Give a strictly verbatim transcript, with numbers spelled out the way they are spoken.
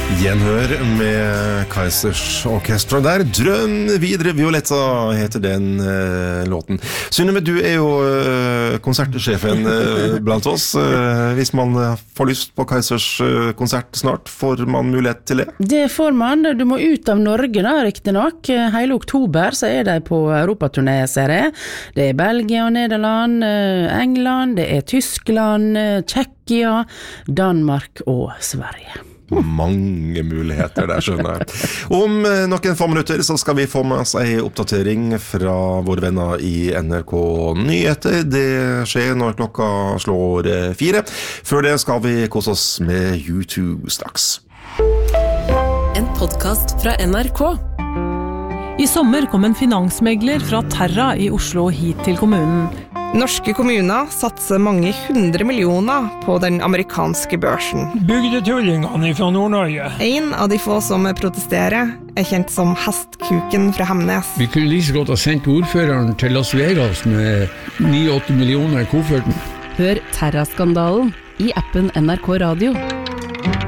Gjenhør med Kaizers Orkestra der. Drøm videre, Violetta heter den uh, låten. Synnøve, du er jo uh, konsertsjefen uh, blant oss. Uh, hvis man uh, får lyst på Kaizers uh, konsert snart, får man mulighet til det? Det får man. Du må ut av Norge da, riktig nok. Hele oktober så er de på Europaturné, ser jeg. Det er Belgia og Nederland, uh, England, det er Tyskland, uh, Tsjekkia, Danmark og Sverige. Mange muligheter der, skjønner jeg. Om noen få minutter så skal vi få med oss en oppdatering fra våre venner i N R K Nyheter. Det skjer når klokka slår fire. Før det skal vi kose oss med YouTube straks. En podcast fra N R K. I sommer kom en finansmegler fra Terra i Oslo hit til kommunen. Norske kommuner satser mange hundre millioner på den amerikanske børsen. Bygdetullingene fra Nord-Norge. En av de få som protesterer er kjent som Hestkuken fra Hemnes. Vi kunne like så godt ha sendt ordføreren til Las Vegas med ni til åtte millioner i kofferten. Hør Terra-skandalen i appen N R K Radio.